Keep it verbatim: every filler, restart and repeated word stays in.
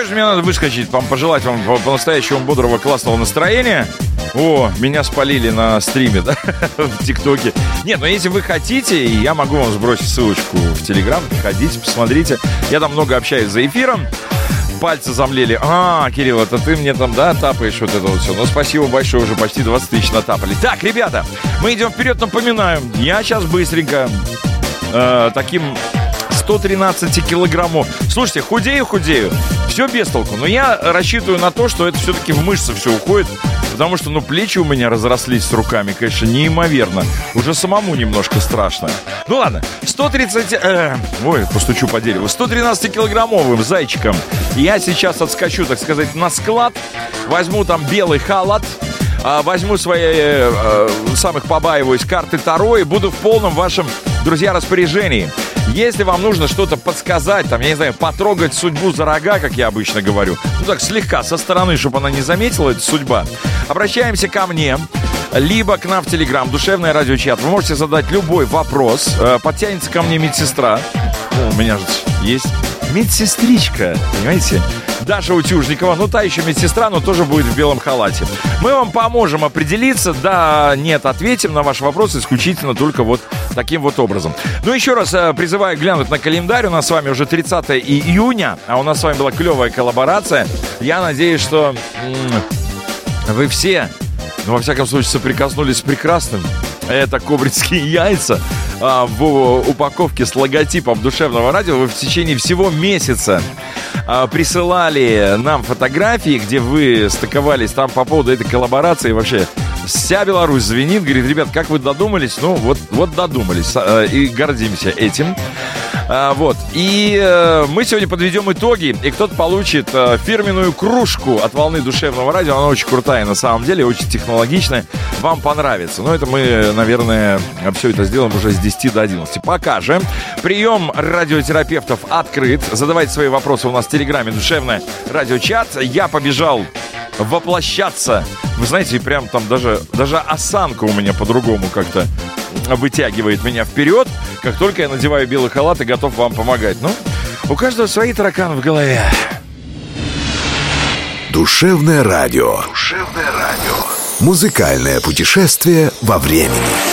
же мне надо выскочить, вам пожелать вам по-настоящему бодрого, классного настроения. О, меня спалили на стриме, да, в ТикТоке. Нет, но если вы хотите, я могу вам сбросить ссылочку в Телеграм. Ходите, посмотрите. Я там много общаюсь за эфиром. Пальцы замлели. А, Кирилл, это ты мне там, да, тапаешь вот это вот все. Ну, спасибо большое, уже почти двадцать тысяч натапали. Так, ребята, мы идем вперед, напоминаю. Я сейчас быстренько э, таким сто тринадцать килограммов. Слушайте, худею-худею. Все без толку. Но я рассчитываю на то, что это все-таки в мышцы все уходит. Потому что, ну, плечи у меня разрослись с руками, конечно, неимоверно. Уже самому немножко страшно. Ну, ладно, сто тридцать... Э, ой, постучу по дереву. сто тринадцатикилограммовым зайчиком я сейчас отскочу, так сказать, на склад. Возьму там белый халат. Э, возьму свои, э, э, самых побаиваюсь, карты Таро и буду в полном вашем, друзья, распоряжении. Если вам нужно что-то подсказать, там, я не знаю, потрогать судьбу за рога, как я обычно говорю, ну так слегка, со стороны, чтобы она не заметила, это судьба, обращаемся ко мне, либо к нам в Телеграм, душевный радиочат. Вы можете задать любой вопрос. Подтянется ко мне медсестра. Ну, у меня же есть медсестричка, понимаете? Даша Утюжникова, ну та еще медсестра, но тоже будет в белом халате. Мы вам поможем определиться, да, нет, ответим на ваш вопрос исключительно только вот таким вот образом. Ну еще раз призываю глянуть на календарь, у нас с вами уже тридцатое июня, а у нас с вами была клевая коллаборация. Я надеюсь, что м- вы все, ну во всяком случае, соприкоснулись с прекрасным. Это кобринские яйца а, в упаковке с логотипом душевного радио. Вы в течение всего месяца а, присылали нам фотографии, где вы стыковались там по поводу этой коллаборации. Вообще вся Беларусь звенит, говорит: ребят, как вы додумались? Ну вот, вот додумались а, и гордимся этим. А, вот. И а, мы сегодня подведем итоги, и кто-то получит а, фирменную кружку от волны душевного радио. Она очень крутая на самом деле, очень технологичная. Вам понравится. Но это мы, наверное, все это сделаем уже с десяти до одиннадцати. Пока же прием радиотерапевтов открыт. Задавайте свои вопросы у нас в Телеграме «Душевное радиочат». Я побежал воплощаться. Вы знаете, прям там даже, даже осанка у меня по-другому как-то вытягивает меня вперед. Как только я надеваю белый халат и готов вам помогать. Ну, у каждого свои тараканы в голове. Душевное радио. Душевное радио. Музыкальное путешествие во времени.